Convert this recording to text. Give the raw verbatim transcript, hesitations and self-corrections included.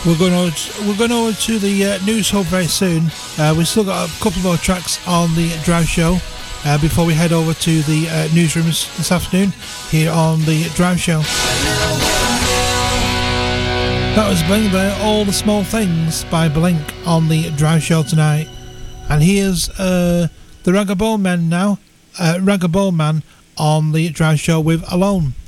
We're going over to, we're going over to the uh, news hub very soon. Uh, we've still got a couple more tracks on the Drive Show uh, before we head over to the uh, newsrooms this afternoon here on the Drive Show. That was Blink there, All the Small Things by Blink on the Drive Show tonight. And here's uh, the Rag and Bone Man now, uh, Rag and Bone Man on the Drive Show with Alone.